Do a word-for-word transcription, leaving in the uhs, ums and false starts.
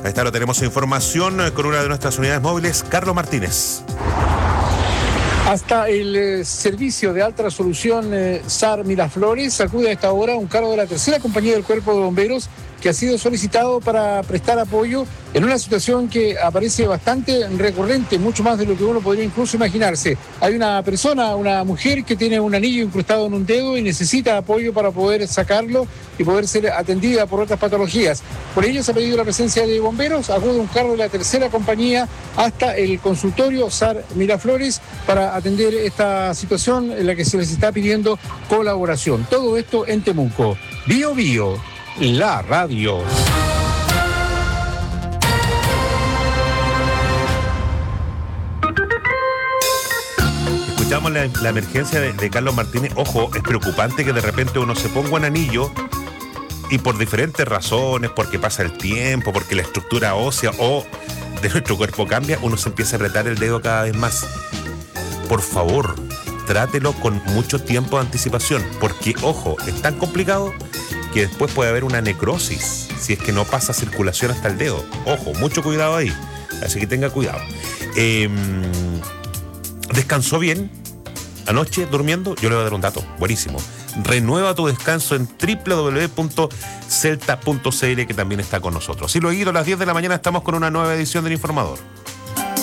Ahí está, lo tenemos en información con una de nuestras unidades móviles, Carlos Martínez. Hasta el eh, servicio de alta resolución eh, S A R Miraflores acude a esta hora un cargo de la tercera compañía del Cuerpo de Bomberos que ha sido solicitado para prestar apoyo en una situación que aparece bastante recurrente, mucho más de lo que uno podría incluso imaginarse. Hay una persona, una mujer que tiene un anillo incrustado en un dedo y necesita apoyo para poder sacarlo y poder ser atendida por otras patologías. Por ello se ha pedido la presencia de bomberos, acude un carro de la tercera compañía hasta el consultorio S A R Miraflores para atender esta situación en la que se les está pidiendo colaboración. Todo esto en Temuco. Bio Bio, la radio. Escuchamos la, la emergencia de, de Carlos Martínez. Ojo, es preocupante que de repente uno se ponga un anillo y por diferentes razones, porque pasa el tiempo, porque la estructura ósea o de nuestro cuerpo cambia, uno se empieza a apretar el dedo cada vez más. Por favor, trátelo con mucho tiempo de anticipación, porque, ojo, es tan complicado que después puede haber una necrosis si es que no pasa circulación hasta el dedo. Ojo, mucho cuidado ahí, así que tenga cuidado. Eh, ¿Descansó bien anoche durmiendo? Yo le voy a dar un dato buenísimo. Renueva tu descanso en doble u doble u doble u punto celta punto c l, que también está con nosotros. Y luego a las diez de la mañana estamos con una nueva edición del Informador.